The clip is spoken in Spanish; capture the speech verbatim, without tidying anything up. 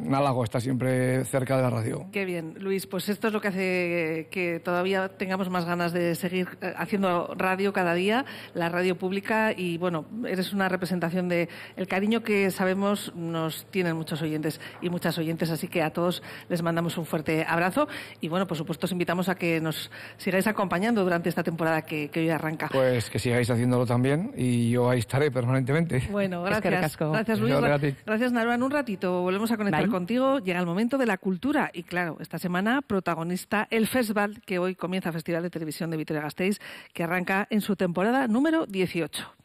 un halago estar siempre cerca de la radio. Qué bien, Luis. Pues esto es lo que hace que todavía tengamos más ganas de seguir haciendo radio cada día, la radio pública, y bueno, eres una representación de el cariño que sabemos nos tienen muchos oyentes y muchas oyentes, así que a todos les mandamos un fuerte abrazo y bueno, por supuesto os invitamos a que nos sigáis acompañando durante esta temporada que, que hoy arranca. Pues que sigáis haciéndolo también y yo ahí estaré permanentemente. Bueno, gracias. Gracias, Luis. Gracias, Naroa. En un ratito volvemos a conectar Bye. contigo. Llega el momento de la cultura y claro, esta semana protagonista el Festival, que hoy comienza Festival de Televisión de Vitoria-Gasteiz, que arranca en su temporada número dieciocho.